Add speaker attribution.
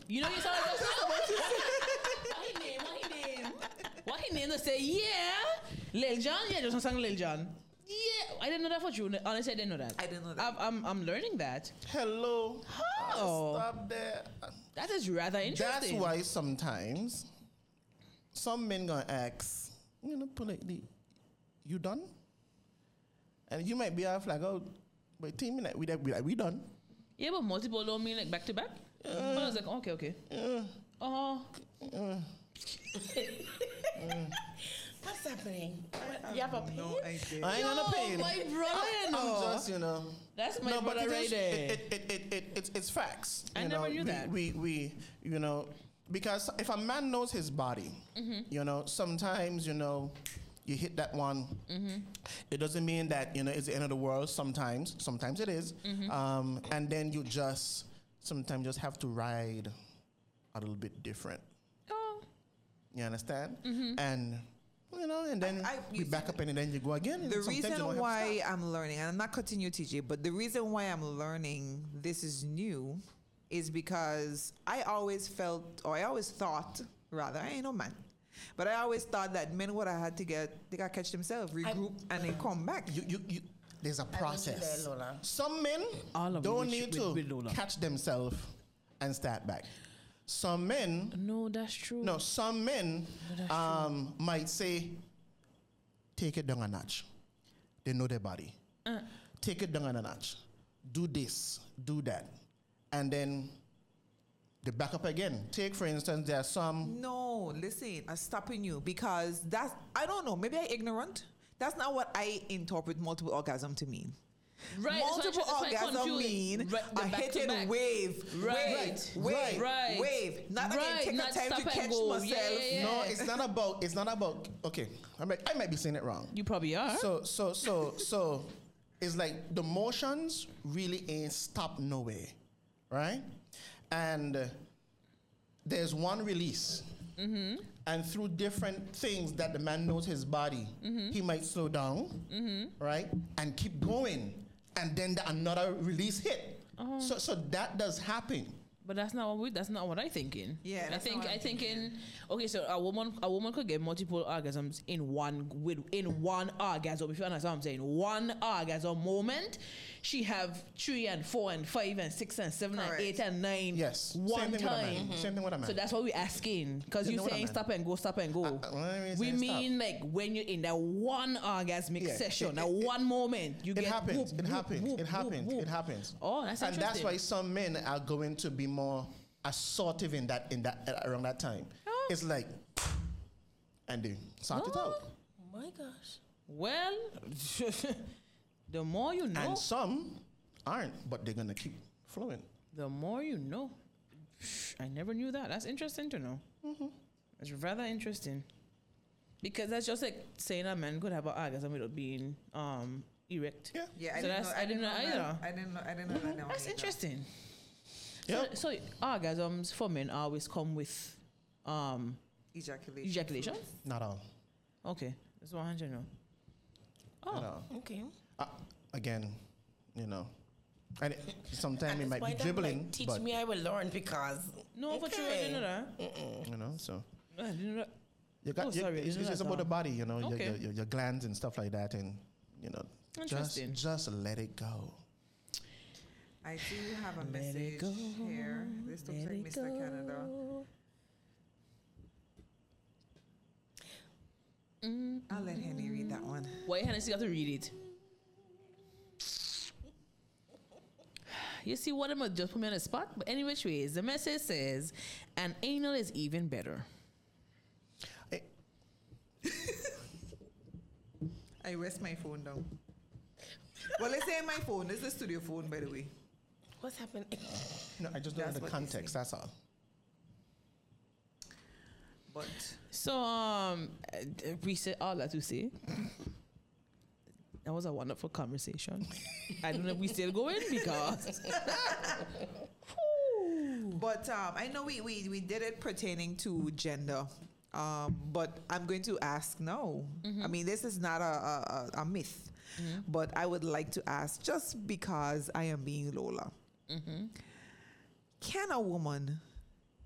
Speaker 1: You know you sound like what he name? What he name to say, yeah. Lil Jon? Yeah, just sang Lil Jon. Yeah, I didn't know that for you. Honestly, I didn't know that.
Speaker 2: I didn't know that.
Speaker 1: I'm learning that.
Speaker 3: Hello.
Speaker 1: Oh.
Speaker 3: Stop there.
Speaker 1: That is rather
Speaker 3: That's
Speaker 1: interesting.
Speaker 3: why sometimes some men gonna ask, politely, you done? And you might be off like, oh, but team like we done.
Speaker 1: Yeah, but multiple don't mean like back to back. But I was like, okay.
Speaker 4: What's happening? You have a pain?
Speaker 2: No idea.
Speaker 3: I ain't on a pain.
Speaker 1: my brother,
Speaker 3: I'm just,
Speaker 1: That's my brother right there.
Speaker 3: It's facts.
Speaker 1: I never knew that.
Speaker 3: We because if a man knows his body, sometimes, you hit that one. It doesn't mean that, it's the end of the world. Sometimes it is. And then you sometimes just have to ride a little bit different.
Speaker 1: Oh.
Speaker 3: You understand? And, and then we back up and then you go again. And
Speaker 2: The
Speaker 3: sometimes you don't
Speaker 2: reason
Speaker 3: have
Speaker 2: why
Speaker 3: stop.
Speaker 2: I'm learning, and I'm not cutting you, TJ, but the reason why I'm learning this is new is because I always thought, I ain't no man, but I always thought that men would have had they got to catch themselves, regroup, and then come back.
Speaker 3: There's a process.
Speaker 4: there, Lola.
Speaker 3: Some men
Speaker 1: All of
Speaker 3: don't
Speaker 1: which
Speaker 3: need
Speaker 1: with
Speaker 3: to
Speaker 1: Lola.
Speaker 3: catch themselves and start back. Some men,
Speaker 1: No, that's true.
Speaker 3: some men might say, take it down a notch. They know their body. Take it down a notch. Do this, do that. And then they back up again. Take, for instance, there are some...
Speaker 2: No, listen, I'm stopping you because I don't know, maybe I'm ignorant. That's not what I interpret multiple orgasm to mean.
Speaker 1: Right.
Speaker 2: Multiple
Speaker 1: that's why
Speaker 2: orgasm
Speaker 1: confusing.
Speaker 2: mean
Speaker 1: Right, the
Speaker 2: a
Speaker 1: back to
Speaker 2: hitting
Speaker 1: back.
Speaker 2: wave,
Speaker 1: Right.
Speaker 2: wave. Not again, take
Speaker 1: Not
Speaker 2: the time
Speaker 1: stop
Speaker 2: to
Speaker 1: and
Speaker 2: catch
Speaker 1: go.
Speaker 2: myself.
Speaker 1: Yeah.
Speaker 3: No, it's not about... Okay, I might be saying it wrong.
Speaker 1: You probably are.
Speaker 3: So it's like the motions really ain't stopped nowhere, right? And there's one release. And through different things that the man knows his body, he might slow down, right? And keep going. And then another release hit. So that does happen.
Speaker 1: But that's not what I'm thinking.
Speaker 2: Yeah, that's not what I'm
Speaker 1: thinking. Okay, so a woman could get multiple orgasms in one orgasm. If you understand what I'm saying, one orgasm moment, she have 3 and 4 and 5 and 6 and 7
Speaker 2: Correct.
Speaker 1: and 8 and 9.
Speaker 3: Yes.
Speaker 1: One
Speaker 3: Same thing
Speaker 1: time.
Speaker 3: Same thing with a man.
Speaker 1: So that's what we're asking, because
Speaker 3: Same
Speaker 1: you're
Speaker 3: thing with a
Speaker 1: saying
Speaker 3: man.
Speaker 1: stop and go. We
Speaker 3: saying
Speaker 1: mean like when you're in that one orgasmic
Speaker 3: Yeah.
Speaker 1: session, that one moment you
Speaker 3: It
Speaker 1: get.
Speaker 3: happens.
Speaker 1: whoop,
Speaker 3: It
Speaker 1: whoop,
Speaker 3: happens.
Speaker 1: whoop,
Speaker 3: It happens.
Speaker 1: whoop.
Speaker 3: It happens.
Speaker 1: Oh, that's
Speaker 3: and that's
Speaker 1: interesting.
Speaker 3: why some men are going to be more assertive in that around that time.
Speaker 1: Oh.
Speaker 3: It's like, and they sort it out.
Speaker 4: Oh my gosh.
Speaker 1: Well, the more you know,
Speaker 3: And some aren't, but they're gonna keep flowing.
Speaker 1: the more you know. I never knew that. That's interesting to know. It's rather interesting. Because that's just like saying a man could have an orgasm without being erect.
Speaker 3: Yeah.
Speaker 2: Yeah,
Speaker 1: So I didn't know either.
Speaker 2: I didn't know that. now
Speaker 1: That's
Speaker 2: either.
Speaker 1: interesting.
Speaker 3: Yep.
Speaker 1: So orgasms for men always come with
Speaker 2: Ejaculation.
Speaker 1: ejaculation?
Speaker 3: Not all.
Speaker 1: Okay. That's 100 know.
Speaker 3: Not all.
Speaker 4: Okay.
Speaker 3: Again, and sometimes
Speaker 4: At
Speaker 3: it
Speaker 4: this
Speaker 3: might be
Speaker 4: point, I'm
Speaker 3: dribbling,
Speaker 4: like, teach
Speaker 3: but
Speaker 4: me, I will learn because.
Speaker 1: No, for true, I didn't know that.
Speaker 3: so
Speaker 1: I didn't know that.
Speaker 3: you got.
Speaker 1: Oh, sorry,
Speaker 3: it's
Speaker 1: isn't
Speaker 3: just
Speaker 1: that
Speaker 3: about the
Speaker 1: all?
Speaker 3: body,
Speaker 1: Okay.
Speaker 3: your glands and stuff like that, and
Speaker 1: Interesting.
Speaker 3: just let it go.
Speaker 2: I do have a
Speaker 1: Let it
Speaker 2: message
Speaker 1: go.
Speaker 2: here. This looks
Speaker 1: Let
Speaker 2: like
Speaker 1: it
Speaker 2: Mr.
Speaker 1: go.
Speaker 2: Canada. I'll let Henny read that one.
Speaker 1: Why Hennessy got to read it? You see what I'm gonna just put me on the spot? But anyway, ways, the message says, an anal is even better.
Speaker 2: I rest my phone down. Well, let's say my phone. This is the studio phone, by the way.
Speaker 4: What's happening?
Speaker 3: No, I just don't know
Speaker 2: That's
Speaker 3: the
Speaker 2: what
Speaker 3: context.
Speaker 2: they
Speaker 3: That's all.
Speaker 2: But
Speaker 1: So we said all that to say. That was a wonderful conversation. I don't know if we still going because
Speaker 2: I know we did it pertaining to gender. But I'm going to ask now. I mean, this is not a myth, but I would like to ask, just because I am being Lola, can a woman